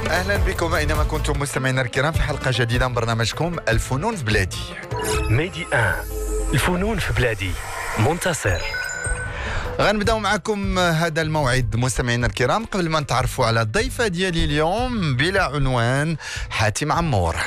أهلا بكم أينما كنتم مستمعينا الكرام في حلقة جديدة من برنامجكم الفنون في بلادي. ميدي الفنون في بلادي منتصر. غنبداو معكم هذا الموعد مستمعينا الكرام قبل ما نتعرفوا على الضيفة ديالي اليوم بلا عنوان حاتم عمور.